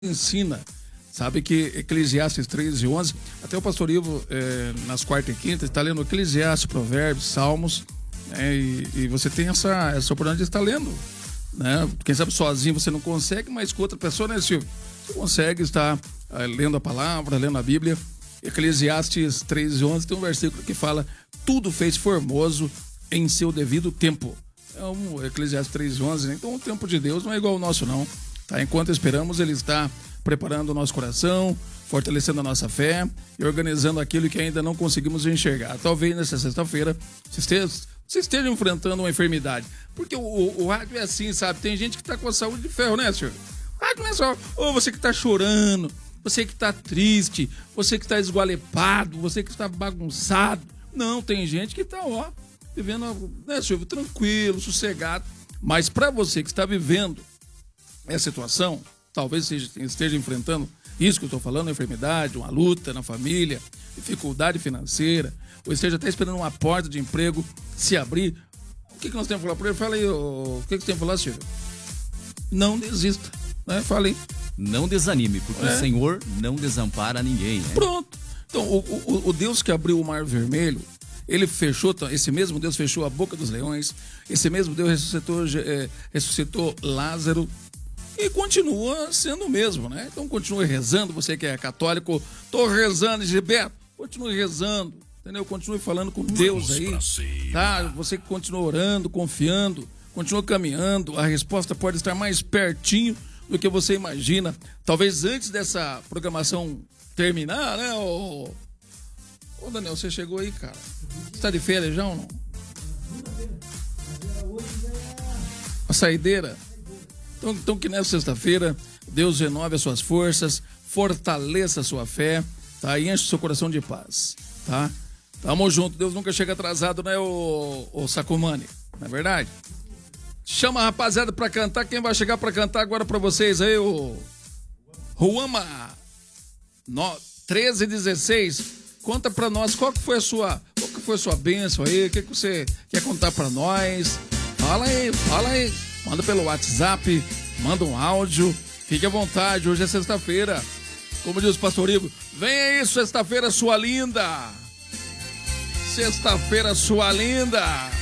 ensina, sabe que Eclesiastes 3:11, até o pastor Ivo, nas quarta e quinta, está lendo Eclesiastes, Provérbios, Salmos, né, e você tem essa oportunidade de estar lendo, né? Quem sabe sozinho você não consegue, mas com outra pessoa, né, Silvio? Você consegue estar lendo a palavra, lendo a Bíblia. Eclesiastes 3:11 tem um versículo que fala: tudo fez formoso em seu devido tempo. É um Eclesiastes 3:11, né? Então o tempo de Deus não é igual ao nosso, não. Tá? Enquanto esperamos, Ele está preparando o nosso coração, fortalecendo a nossa fé e organizando aquilo que ainda não conseguimos enxergar. Talvez nessa sexta-feira você esteja enfrentando uma enfermidade. Porque o rádio é assim, sabe? Tem gente que está com a saúde de ferro, né, senhor? O rádio não é só você que está chorando, você que está triste, você que está esgualepado, você que está bagunçado. Não, tem gente que está, vivendo, né, senhor, tranquilo, sossegado. Mas para você que está vivendo essa situação, talvez esteja enfrentando isso que eu estou falando, uma enfermidade, uma luta na família, dificuldade financeira, ou esteja até esperando uma porta de emprego se abrir. O que nós temos que falar para ele? Fala aí, o que você tem que falar, Silvio? Não desista, né? Falei. Não desanime, porque o Senhor não desampara ninguém, né? Pronto. Então, o Deus que abriu o Mar Vermelho, Ele fechou, esse mesmo Deus fechou a boca dos leões, esse mesmo Deus ressuscitou Lázaro, e continua sendo o mesmo, né? Então continue rezando, você que é católico, tô rezando, Gilberto, continue rezando, entendeu? Continue falando com Deus aí, tá? Você que continua orando, confiando, continua caminhando, a resposta pode estar mais pertinho do que você imagina. Talvez antes dessa programação terminar, né? Ô Daniel, você chegou aí, cara? Você tá de férias já ou não? A saideira? Então que nessa sexta-feira Deus renove as suas forças, fortaleça a sua fé, tá? E enche o seu coração de paz, tá? Tamo junto, Deus nunca chega atrasado, né, o Sacomani? Não é verdade? Chama a rapaziada pra cantar, quem vai chegar pra cantar agora pra vocês aí, o Ruama 1316, conta pra nós qual que foi a sua bênção aí, o que você quer contar pra nós? Fala aí. Manda pelo WhatsApp, manda um áudio, fique à vontade, hoje é sexta-feira. Como diz o pastor Ivo, vem aí, sexta-feira, sua linda. Sexta-feira, sua linda.